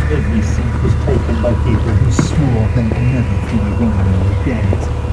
Every seat was taken by people who swore they would never fly Ryanair again.